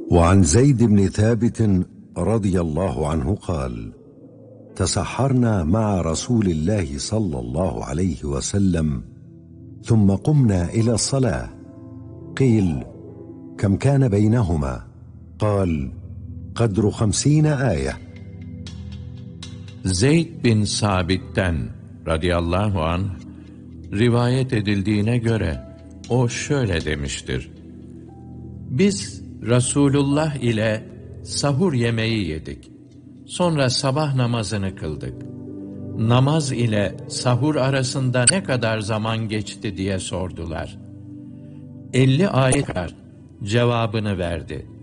وعن زيد بن ثابت رضي الله عنه قال: تسحرنا مع رسول الله صلى الله عليه وسلم ثم قمنا إلى الصلاة. قيل: كم كان بينهما؟ قال: قدر 50 آية. Zeyd bin Sabit'ten radıyallahu anh rivayet edildiğine göre o şöyle demiştir: Biz Resulullah ile sahur yemeği yedik. Sonra sabah namazını kıldık. Namaz ile sahur arasında ne kadar zaman geçti diye sordular. 50 ayet cevabını verdi.